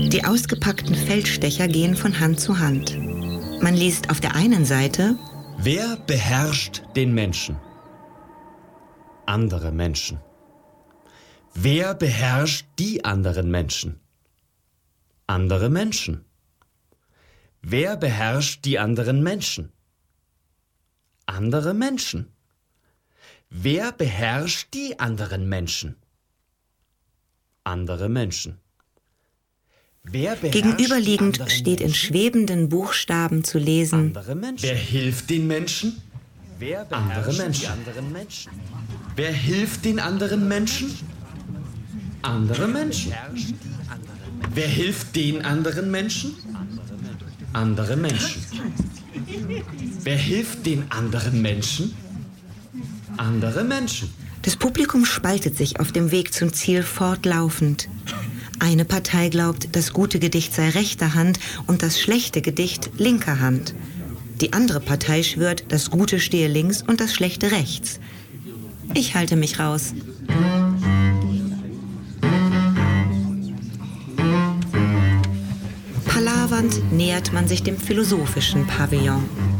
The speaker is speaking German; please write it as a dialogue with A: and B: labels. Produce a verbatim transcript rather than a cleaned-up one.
A: Die ausgepackten Feldstecher gehen von Hand zu Hand. Man liest auf der einen Seite:
B: Wer beherrscht den Menschen? Andere Menschen. Wer beherrscht die anderen Menschen? Andere Menschen. Wer beherrscht die anderen Menschen? Andere Menschen. Wer beherrscht die anderen Menschen? Andere Menschen. Wer
A: Gegenüberliegend steht in schwebenden Buchstaben zu lesen:
B: Wer hilft den Menschen? Wer andere Menschen. Menschen. Wer hilft den anderen Menschen? Andere Menschen. Wer hilft den anderen Menschen? Andere Menschen. Wer hilft den anderen Menschen? Andere Menschen.
A: Das Publikum spaltet sich auf dem Weg zum Ziel fortlaufend. Eine Partei glaubt, das gute Gedicht sei rechter Hand und das schlechte Gedicht linker Hand. Die andere Partei schwört, das Gute stehe links und das Schlechte rechts. Ich halte mich raus. Palavernd nähert man sich dem philosophischen Pavillon.